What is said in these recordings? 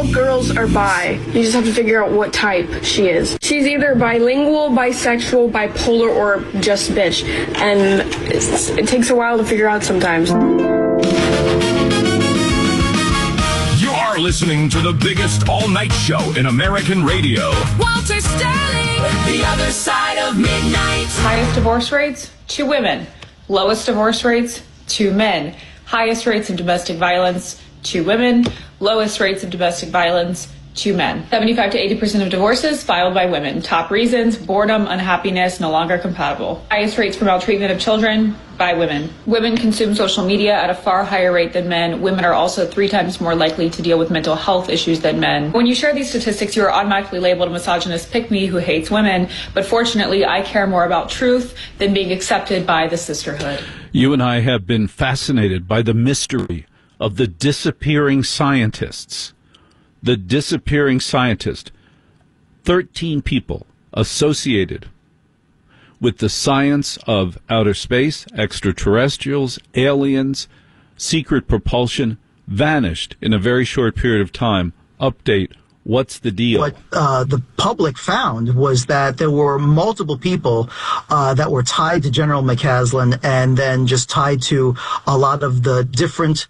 both girls are bi. You just have to figure out what type she is. She's either bilingual, bisexual, bipolar, or just bitch. And it takes a while to figure out sometimes. You're listening to the biggest all-night show in American radio. Walter Sterling, The Other Side of Midnight. Highest divorce rates, 2 women. Lowest divorce rates, 2 men. Highest rates of domestic violence, 2 women. Lowest rates of domestic violence, 2 men. 75 to 80% of divorces filed by women. Top reasons: boredom, unhappiness, no longer compatible. Highest rates for maltreatment of children by women. Women consume social media at a far higher rate than men. Women are also 3 times more likely to deal with mental health issues than men. When you share these statistics, you are automatically labeled a misogynist pick-me who hates women. But fortunately, I care more about truth than being accepted by the sisterhood. You and I have been fascinated by the mystery of the disappearing scientists. The disappearing scientist. 13 people associated with the science of outer space, extraterrestrials, aliens, secret propulsion, vanished in a very short period of time. Update. What's the deal? What the public found was that there were multiple people that were tied to General McCaslin and then just tied to a lot of the different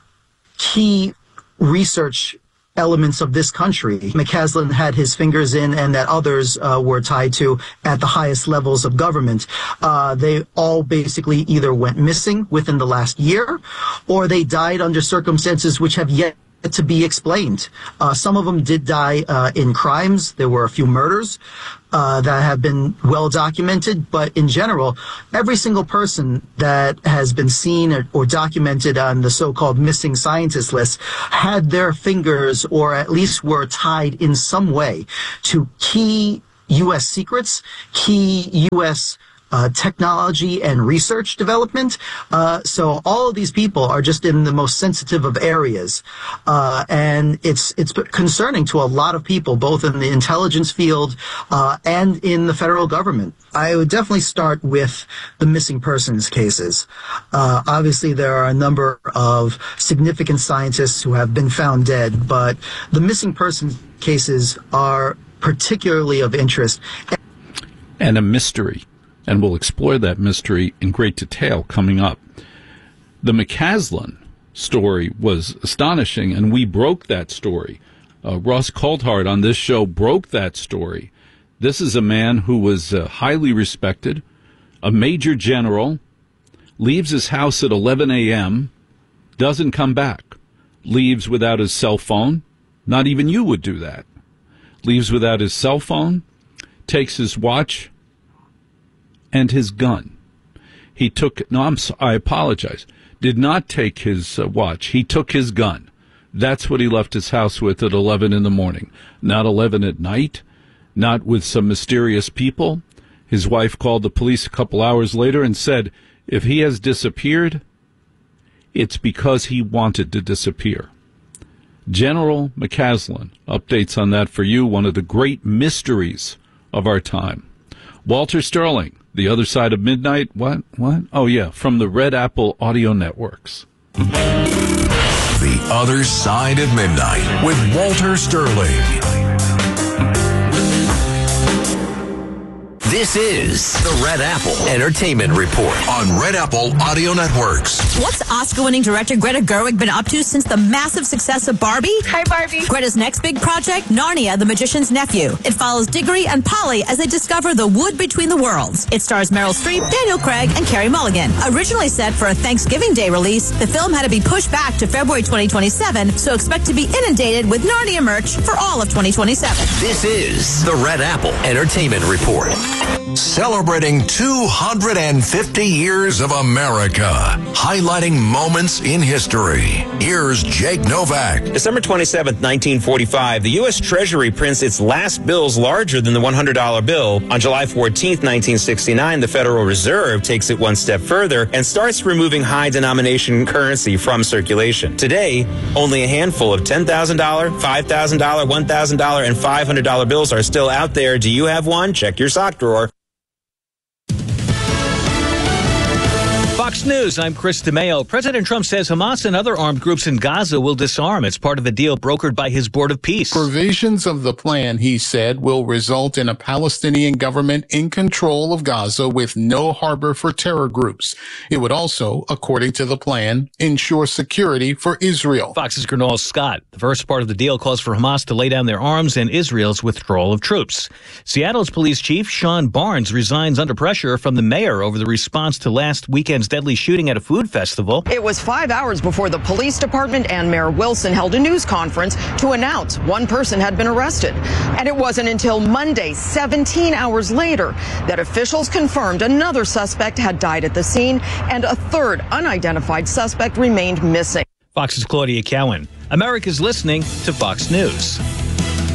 key research elements of this country. McCaslin had his fingers in, and that others were tied to at the highest levels of government. They all basically either went missing within the last year, or they died under circumstances which have yet to be explained. Some of them did die in crimes. There were a few murders that have been well documented, but in general, every single person that has been seen or documented on the so-called missing scientist list had their fingers, or at least were tied in some way to key U.S. secrets, key U.S. Technology and research development. So all of these people are just in the most sensitive of areas. And it's concerning to a lot of people, both in the intelligence field and in the federal government. I would definitely start with the missing persons cases. Obviously, there are a number of significant scientists who have been found dead, but the missing persons cases are particularly of interest. And a mystery. And we'll explore that mystery in great detail coming up. The McCaslin story was astonishing, and we broke that story. Ross Coulthard on this show broke that story. This is a man who was highly respected, a major general, leaves his house at 11 a.m., doesn't come back, leaves without his cell phone. Not even you would do that. Leaves without his cell phone, takes his watch and his gun. He took, I apologize, did not take his watch. He took his gun. That's what he left his house with at 11 in the morning. Not 11 at night, not with some mysterious people. His wife called the police a couple hours later and said, if he has disappeared, it's because he wanted to disappear. General McCaslin, updates on that for you, one of the great mysteries of our time. Walter Sterling, The Other Side of Midnight. What? Oh, yeah, from the Red Apple Audio Networks. The Other Side of Midnight with Walter Sterling. This is the Red Apple Entertainment Report on Red Apple Audio Networks. What's Oscar-winning director Greta Gerwig been up to since the massive success of Barbie? Hi, Barbie. Greta's next big project, Narnia, the Magician's Nephew. It follows Diggory and Polly as they discover the wood between the worlds. It stars Meryl Streep, Daniel Craig, and Carey Mulligan. Originally set for a Thanksgiving Day release, the film had to be pushed back to February 2027, so expect to be inundated with Narnia merch for all of 2027. This is the Red Apple Entertainment Report. Celebrating 250 years of America, highlighting moments in history. Here's Jake Novak. December 27th, 1945, the U.S. Treasury prints its last bills larger than the $100 bill. On July 14th, 1969, the Federal Reserve takes it one step further and starts removing high-denomination currency from circulation. Today, only a handful of $10,000, $5,000, $1,000, and $500 bills are still out there. Do you have one? Check your sock drawer. Fox News, I'm Chris DeMeo. President Trump says Hamas and other armed groups in Gaza will disarm. It's part of a deal brokered by his Board of Peace. Provisions of the plan, he said, will result in a Palestinian government in control of Gaza with no harbor for terror groups. It would also, according to the plan, ensure security for Israel. Fox's Gernal Scott. The first part of the deal calls for Hamas to lay down their arms and Israel's withdrawal of troops. Seattle's police chief Sean Barnes resigns under pressure from the mayor over the response to last weekend's deadly shooting at a food festival. It was 5 hours before the police department and Mayor Wilson held a news conference to announce one person had been arrested. And it wasn't until Monday, 17 hours later, that officials confirmed another suspect had died at the scene and a third unidentified suspect remained missing. Fox's Claudia Cowan. America's listening to Fox News.